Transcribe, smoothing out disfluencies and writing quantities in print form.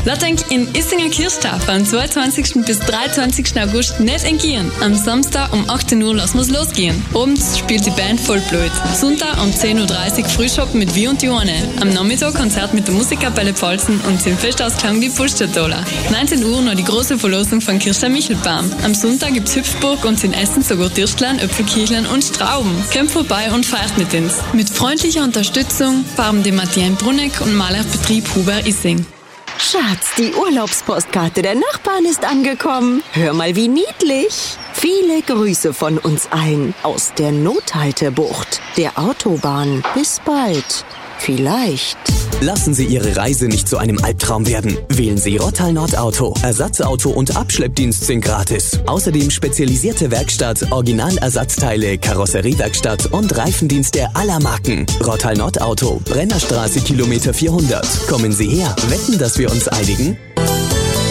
Lass euch in Issinger Kirchtag vom 22. bis 23. August nicht entgehen. Am Samstag um 18 Uhr lassen wir's losgehen. Abends spielt die Band Vollblut. Sonntag um 10.30 Uhr Frühschoppen mit Wie und Johanne. Am Nachmittag Konzert mit der Musikkapelle Pfalzen und zum Festausklang die Pustertaler. 19 Uhr noch die große Verlosung von Kirchstein Michelbaum. Am Sonntag gibt's Hüpfburg und in Essen sogar Dirstlein, Äpfelkirchlein und Strauben. Kommt vorbei und feiert mit uns. Mit freundlicher Unterstützung farben die Martien Brunneck und Malerbetrieb Huber Issing. Schatz, die Urlaubspostkarte der Nachbarn ist angekommen. Hör mal, wie niedlich. Viele Grüße von uns allen aus der Nothaltebucht, der Autobahn. Bis bald. Vielleicht. Lassen Sie Ihre Reise nicht zu einem Albtraum werden. Wählen Sie Rottal Nordauto. Ersatzauto und Abschleppdienst sind gratis. Außerdem spezialisierte Werkstatt, Originalersatzteile, Karosseriewerkstatt und Reifendienst der aller Marken. Rottal Nordauto, Brennerstraße Kilometer 400. Kommen Sie her. Wetten, dass wir uns einigen?